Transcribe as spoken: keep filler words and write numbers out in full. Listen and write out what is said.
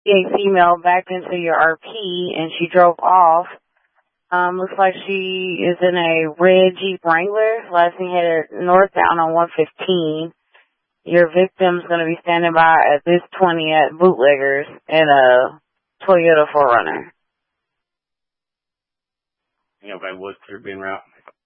A female backed into your R P and she drove off. Um, looks like she is in a red Jeep Wrangler, last thing headed northbound on one fifteen. Your victim's going to be standing by at this twenty at Bootleggers in a Toyota four runner. You know, if I was clear being route.